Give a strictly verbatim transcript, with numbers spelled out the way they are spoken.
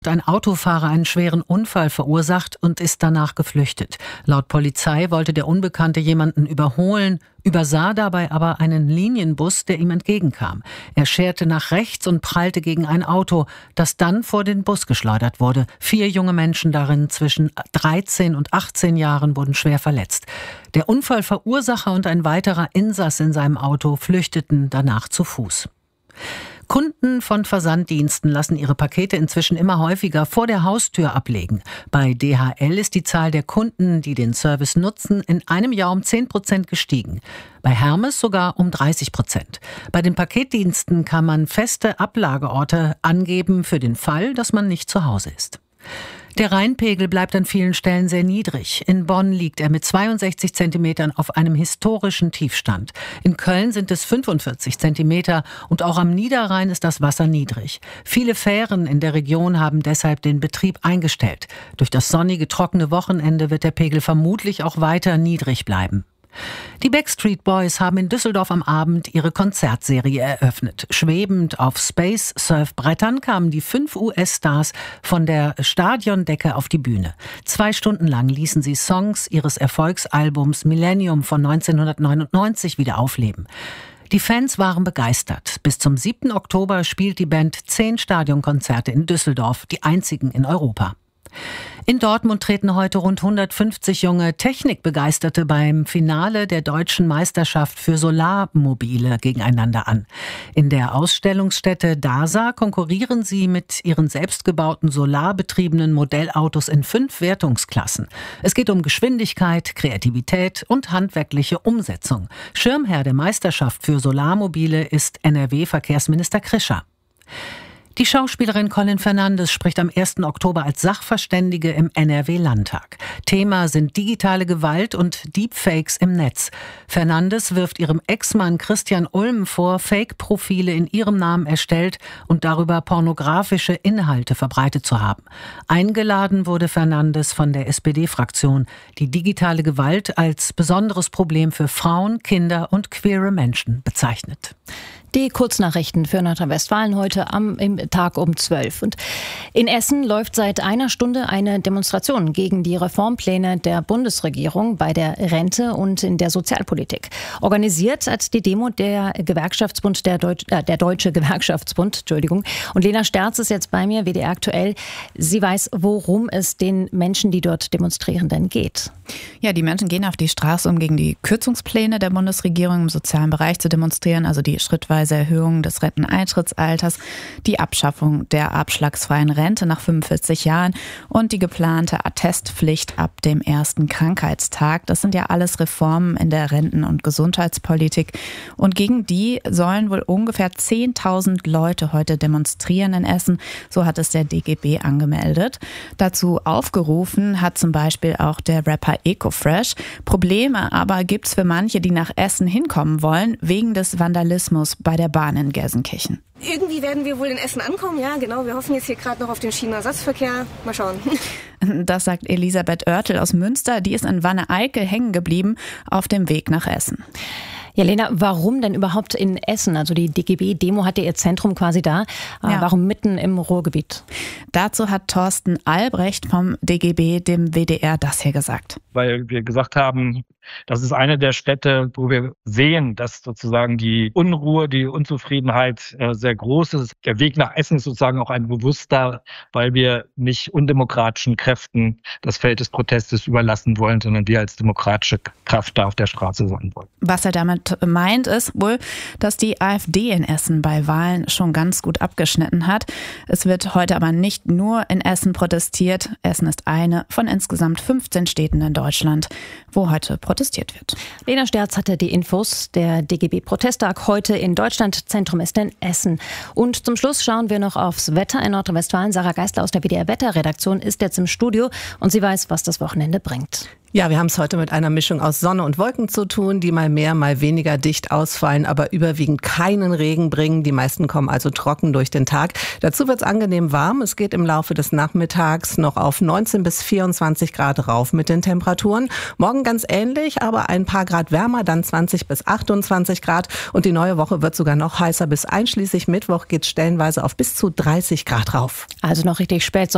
Ein Autofahrer einen schweren Unfall verursacht und ist danach geflüchtet. Laut Polizei wollte der Unbekannte jemanden überholen, übersah dabei aber einen Linienbus, der ihm entgegenkam. Er scherte nach rechts und prallte gegen ein Auto, das dann vor den Bus geschleudert wurde. Vier junge Menschen darin zwischen dreizehn und achtzehn Jahren wurden schwer verletzt. Der Unfallverursacher und ein weiterer Insasse in seinem Auto flüchteten danach zu Fuß. Kunden von Versanddiensten lassen ihre Pakete inzwischen immer häufiger vor der Haustür ablegen. Bei D H L ist die Zahl der Kunden, die den Service nutzen, in einem Jahr um zehn Prozent gestiegen. Bei Hermes sogar um dreißig Prozent. Bei den Paketdiensten kann man feste Ablageorte angeben für den Fall, dass man nicht zu Hause ist. Der Rheinpegel bleibt an vielen Stellen sehr niedrig. In Bonn liegt er mit zweiundsechzig Zentimetern auf einem historischen Tiefstand. In Köln sind es fünfundvierzig Zentimeter und auch am Niederrhein ist das Wasser niedrig. Viele Fähren in der Region haben deshalb den Betrieb eingestellt. Durch das sonnige, trockene Wochenende wird der Pegel vermutlich auch weiter niedrig bleiben. Die Backstreet Boys haben in Düsseldorf am Abend ihre Konzertserie eröffnet. Schwebend auf Space-Surfbrettern kamen die fünf U S-Stars von der Stadiondecke auf die Bühne. Zwei Stunden lang ließen sie Songs ihres Erfolgsalbums Millennium von neunzehnhundertneunundneunzig wieder aufleben. Die Fans waren begeistert. Bis zum siebten Oktober spielt die Band zehn Stadionkonzerte in Düsseldorf, die einzigen in Europa. In Dortmund treten heute rund hundertfünfzig junge Technikbegeisterte beim Finale der deutschen Meisterschaft für Solarmobile gegeneinander an. In der Ausstellungsstätte DASA konkurrieren sie mit ihren selbstgebauten solarbetriebenen Modellautos in fünf Wertungsklassen. Es geht um Geschwindigkeit, Kreativität und handwerkliche Umsetzung. Schirmherr der Meisterschaft für Solarmobile ist N R W-Verkehrsminister Krischer. Die Schauspielerin Colin Fernandes spricht am ersten Oktober als Sachverständige im N R W-Landtag. Thema sind digitale Gewalt und Deepfakes im Netz. Fernandes wirft ihrem Ex-Mann Christian Ulm vor, Fake-Profile in ihrem Namen erstellt und darüber pornografische Inhalte verbreitet zu haben. Eingeladen wurde Fernandes von der S P D-Fraktion, die digitale Gewalt als besonderes Problem für Frauen, Kinder und queere Menschen bezeichnet. Die Kurznachrichten für Nordrhein-Westfalen heute am im Tag um zwölf. Und in Essen läuft seit einer Stunde eine Demonstration gegen die Reformpläne der Bundesregierung bei der Rente und in der Sozialpolitik. Organisiert hat die Demo der Gewerkschaftsbund, der, Deutsch, äh, der Deutsche Gewerkschaftsbund, Entschuldigung. Und Lena Sterz ist jetzt bei mir, W D R aktuell. Sie weiß, worum es den Menschen, die dort demonstrieren, denn geht. Ja, die Menschen gehen auf die Straße, um gegen die Kürzungspläne der Bundesregierung im sozialen Bereich zu demonstrieren, also die schrittweise Erhöhung des Renteneintrittsalters, die Abschaffung der abschlagsfreien Rente nach fünfundvierzig Jahren und die geplante Attestpflicht ab dem ersten Krankheitstag. Das sind ja alles Reformen in der Renten- und Gesundheitspolitik. Und gegen die sollen wohl ungefähr zehntausend Leute heute demonstrieren in Essen. So hat es der D G B angemeldet. Dazu aufgerufen hat zum Beispiel auch der Rapper Ecofresh. Probleme aber gibt es für manche, die nach Essen hinkommen wollen, wegen des Vandalismus bei der Bahn in Gelsenkirchen. Irgendwie werden wir wohl in Essen ankommen, ja genau. Wir hoffen jetzt hier gerade noch auf den Schienenersatzverkehr. Mal schauen. Das sagt Elisabeth Oertel aus Münster. Die ist in Wanne-Eickel hängen geblieben auf dem Weg nach Essen. Ja, Lena, warum denn überhaupt in Essen? Also die D G B-Demo hatte ihr Zentrum quasi da. Ja. Warum mitten im Ruhrgebiet? Dazu hat Thorsten Albrecht vom D G B dem W D R das hier gesagt. Weil wir gesagt haben, das ist eine der Städte, wo wir sehen, dass sozusagen die Unruhe, die Unzufriedenheit äh, sehr groß ist. Der Weg nach Essen ist sozusagen auch ein bewusster, weil wir nicht undemokratischen Kräften das Feld des Protestes überlassen wollen, sondern wir als demokratische Kraft da auf der Straße sein wollen. Was er damit meint, ist wohl, dass die AfD in Essen bei Wahlen schon ganz gut abgeschnitten hat. Es wird heute aber nicht nur in Essen protestiert. Essen ist eine von insgesamt fünfzehn Städten in Deutschland, wo heute protestiert wird. Lena Sterz hatte die Infos. Der D G B-Protesttag heute in Deutschland. Zentrum ist in Essen. Und zum Schluss schauen wir noch aufs Wetter in Nordrhein-Westfalen. Sarah Geisler aus der W D R-Wetterredaktion ist jetzt im Studio und sie weiß, was das Wochenende bringt. Ja, wir haben es heute mit einer Mischung aus Sonne und Wolken zu tun, die mal mehr, mal weniger dicht ausfallen, aber überwiegend keinen Regen bringen. Die meisten kommen also trocken durch den Tag. Dazu wird es angenehm warm. Es geht im Laufe des Nachmittags noch auf neunzehn bis vierundzwanzig Grad rauf mit den Temperaturen. Morgen ganz ähnlich, aber ein paar Grad wärmer, dann zwanzig bis achtundzwanzig Grad. Und die neue Woche wird sogar noch heißer. Bis einschließlich Mittwoch geht es stellenweise auf bis zu dreißig Grad rauf. Also noch richtig spät.